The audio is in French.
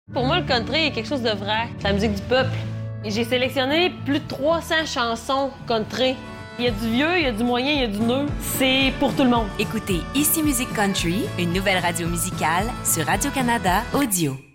Pour moi, le country est quelque chose de vrai. C'est la musique du peuple. Et j'ai sélectionné plus de 300 chansons country. Il y a du vieux, il y a du moyen, il y a du neuf. C'est pour tout le monde. Écoutez Ici Musique Country, une nouvelle radio musicale sur Radio-Canada Audio.